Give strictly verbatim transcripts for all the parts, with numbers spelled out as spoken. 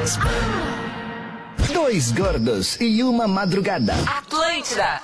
Dois gordos e uma madrugada. Atlântida.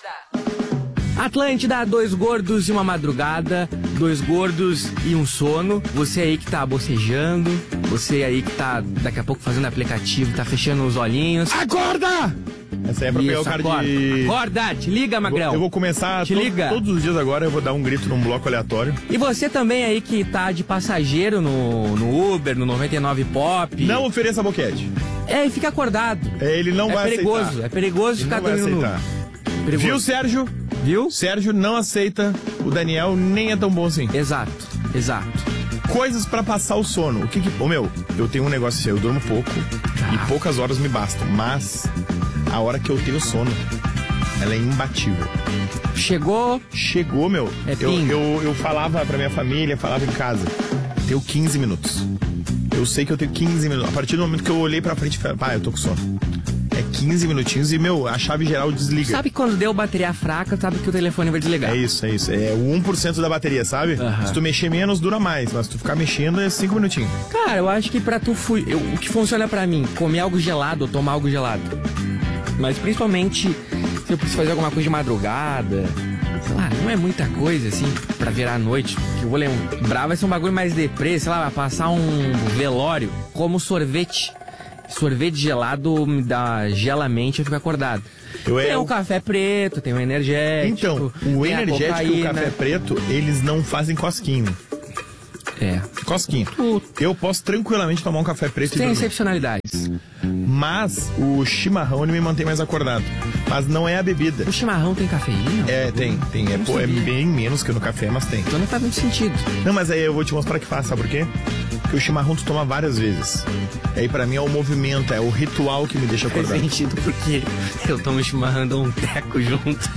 Atlântida, dois gordos e uma madrugada, dois gordos e um sono. Você aí que tá bocejando, você aí que tá daqui a pouco fazendo aplicativo, tá fechando os olhinhos. Acorda! Essa aí é pra pegar o cara acorda. de... Acorda, te liga, Magrão. Eu vou começar te to- liga. todos os dias agora, eu vou dar um grito num bloco aleatório. E você também aí que tá de passageiro no, no Uber, no noventa e nove Pop. Não ofereça boquete. É, e fica acordado. É, ele não é vai perigoso, aceitar. É perigoso Ele ficar não vai dormindo no aceitar. Uber. Perigoso. Viu, Sérgio? Viu? Sérgio não aceita. O Daniel nem é tão bom assim. Exato, exato. Coisas pra passar o sono. O que que... Ô, meu, eu tenho um negócio assim, eu durmo pouco e poucas horas me bastam. Mas a hora que eu tenho sono, ela é imbatível. Chegou. Chegou, meu. É eu, pingo. eu, eu falava pra minha família, falava em casa. Tenho quinze minutos. Eu sei que eu tenho quinze minutos. A partir do momento que eu olhei pra frente e falei, pá, eu tô com sono. É quinze minutinhos e, meu, a chave geral desliga. Sabe quando deu bateria fraca, sabe que o telefone vai desligar. É isso, é isso. É o um por cento da bateria, sabe? Uhum. Se tu mexer menos, dura mais. Mas se tu ficar mexendo, é cinco minutinhos. Cara, eu acho que pra tu... Fu... Eu, o que funciona pra mim, comer algo gelado ou tomar algo gelado. Mas principalmente se eu preciso fazer alguma coisa de madrugada... Sei lá, não é muita coisa, assim, pra virar a noite. Que eu vou lembrar, vai ser um bagulho mais deprê, sei lá, vai passar um velório, como sorvete. Sorvete gelado me dá gelamente, eu fico acordado. Eu tem é o o... café preto, tem o energético. Então, o tem a energético e o cocaína. café preto, eles não fazem cosquinho. É. Cosquinho. Eu posso tranquilamente tomar um café preto e Tem dormir. excepcionalidades. Mas o chimarrão ele me mantém mais acordado. Mas não é a bebida. O chimarrão tem cafeína? É, tem, tem. É, Não pô, é sabia. bem menos que no café, mas tem. Então não faz muito sentido. Não, mas aí eu vou te mostrar que faz, sabe por quê? Porque o chimarrão tu toma várias vezes. Aí pra mim é o movimento, é o ritual que me deixa Faz acordado. sentido porque eu tomo chimarrão, dou um teco junto.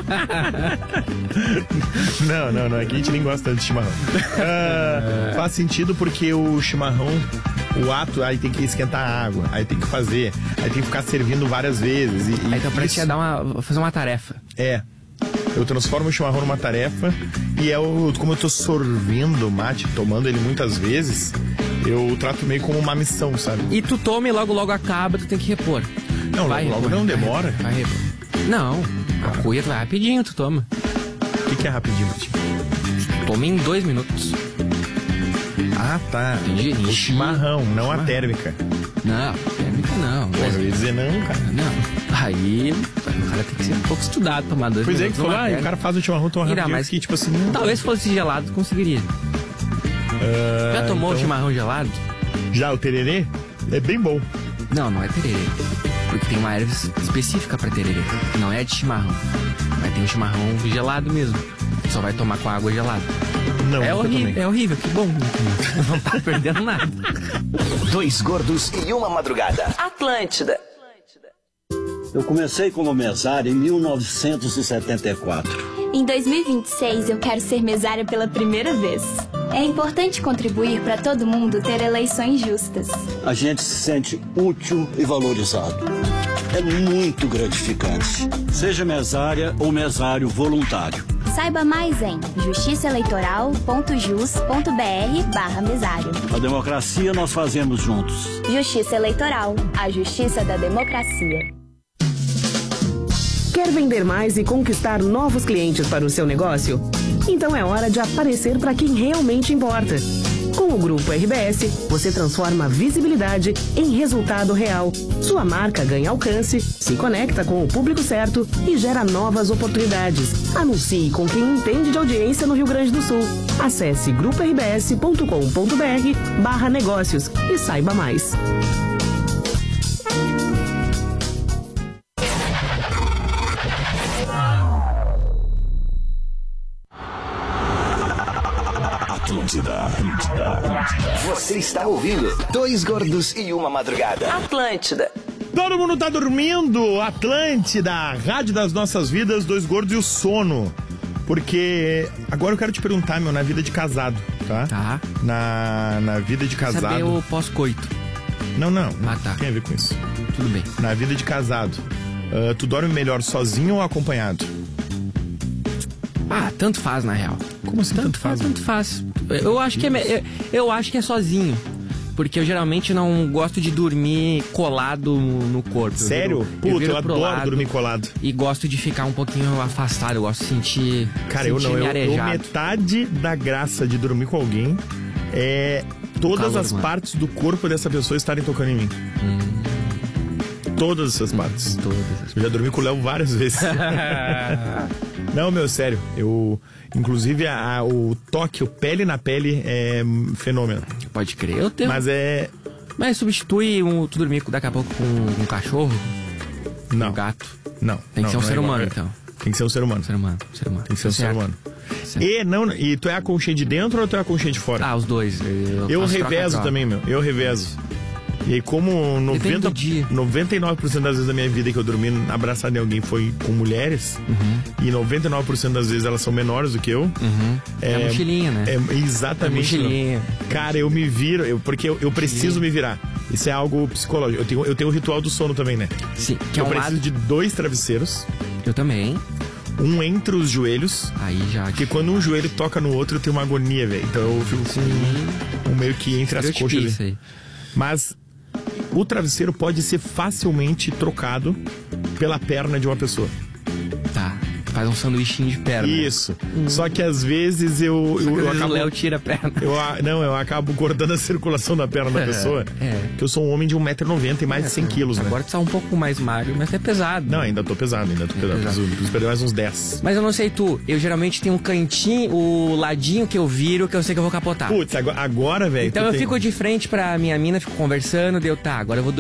Não, não, não. Aqui a gente nem gosta tanto de chimarrão. Ah, faz sentido porque o chimarrão, o ato, aí tem que esquentar a água, aí tem que fazer, aí tem que ficar servindo várias vezes. E, e Aí então pra isso te dar uma, fazer uma tarefa. é. Eu transformo o chimarrão numa tarefa e é o, como eu tô sorvendo o mate, tomando ele muitas vezes, eu trato meio como uma missão, sabe? E tu toma e logo logo acaba, tu tem que repor. Não, vai logo, repor, não vai demora. repor, Vai repor. Não, a cuia tu vai rapidinho, tu toma. O que, que é rapidinho pra ti? Toma em dois minutos. Ah, tá. Entendi. O chimarrão, não Chimarrão. a térmica. Não, térmica não. Pô, Mas, eu ia dizer não, cara. não. Aí o cara tem que ser um pouco estudado, tomar dois Pois é, que minutos falou, numa ah, o térmica. cara faz o chimarrão tão Ira, rapidinho mas- que, tipo assim... não- Talvez fosse gelado, conseguiria. Ah, Já tomou então- chimarrão gelado? Já, o tererê é bem bom. Não, não é tererê. Porque tem uma erva específica pra tererê. Não é de chimarrão. Mas tem um chimarrão gelado mesmo. Só vai tomar com água gelada. Não, É nunca horrível, tomei. é horrível, que bom. Não tá perdendo nada. Dois gordos e uma madrugada. Atlântida. Eu comecei como mesário em mil novecentos e setenta e quatro. Em dois mil e vinte e seis, eu quero ser mesária pela primeira vez. É importante contribuir para todo mundo ter eleições justas. A gente se sente útil e valorizado. É muito gratificante. Seja mesária ou mesário voluntário. Saiba mais em justiçaeleitoral.jus.br barra mesário. A democracia nós fazemos juntos. Justiça Eleitoral, a justiça da democracia. Quer vender mais e conquistar novos clientes para o seu negócio? Então é hora de aparecer para quem realmente importa. Com o Grupo R B S, você transforma a visibilidade em resultado real. Sua marca ganha alcance, se conecta com o público certo e gera novas oportunidades. Anuncie com quem entende de audiência no Rio Grande do Sul. Acesse grupo r b s ponto com ponto b r barra negócios e saiba mais. Atlântida, Atlântida, Atlântida. Você está ouvindo Dois Gordos e uma Madrugada. Atlântida. Todo mundo tá dormindo. Atlântida, a rádio das nossas vidas, Dois Gordos e o sono. Porque agora eu quero te perguntar, meu, na vida de casado, tá? Tá. Na, na vida de casado... Saber o pós-coito. Não, não, não Ah, tá. tem a ver com isso. Tudo bem. Na vida de casado, uh, tu dorme melhor sozinho ou acompanhado? Ah, tanto faz, na real. Como assim tanto, faz? Tanto faz. Eu acho que é, me- eu, eu acho que é sozinho. Porque eu geralmente não gosto de dormir colado no corpo. Sério? Eu viro, Puta, eu, viro pro adoro lado dormir colado. E gosto de ficar um pouquinho afastado. Eu gosto de sentir. Cara, eu sentir não. me Eu, eu, arejado. metade da graça de dormir com alguém é todas calor, as mano. partes do corpo dessa pessoa estarem tocando em mim. Hum. Todas essas partes. Todas as Eu já dormi com o Léo várias vezes. Não, meu, sério. Eu. Inclusive, a, a- o toque, o pele na pele é fenômeno. Pode crer. Eu tenho. Mas, Mas é. mas substitui um, tu dormir daqui a pouco com um cachorro, Não. um gato. Não. Tem que não, ser um não é ser igual, humano, é. então. Tem que ser um ser humano. Ser humano, ser humano. Tem que ser um ser Certo. humano. Certo. E, não, e tu é a conchinha de dentro ou tu é a conchinha de fora? Ah, os dois. Eu, Eu faço revezo troca-troca. também, meu. Eu revezo. E aí, como noventa, do dia. noventa e nove por cento das vezes da minha vida que eu dormi abraçado em alguém foi com mulheres, Uhum. e noventa e nove por cento das vezes elas são menores do que eu. Uhum. É, a mochilinha, né? É exatamente. É mochilinha. Cara, eu me viro, eu, porque eu, eu preciso me virar. Isso é algo psicológico. Eu tenho, eu tenho o ritual do sono também, né? Sim, que é eu um preciso lado. de dois travesseiros, Eu também. um entre os joelhos, Aí já. porque quando um joelho toca no outro eu tenho uma agonia, velho. Então eu fico com um meio que entre as Eu te coxas. fiz ali. aí. Mas o travesseiro pode ser facilmente trocado pela perna de uma pessoa. Tá. Faz um sanduichinho de perna. Isso. Só que às vezes eu, eu, Às eu vezes acabo. o Léo tira a perna. Eu, a- não, eu acabo cortando a circulação da perna da pessoa. é. Que eu sou um homem de um metro e noventa e mais de cem quilos, né? Agora tu tá um pouco mais magro, mas é pesado. Não, ainda tô pesado, ainda tô pesado. pesado. Preciso, preciso perder mais uns dez. Mas eu não sei tu, eu geralmente tenho um cantinho, o ladinho que eu viro, que eu sei que eu vou capotar. Putz, agora, agora velho. Então tu eu tem- fico de frente pra minha mina, fico conversando, deu, tá, agora eu vou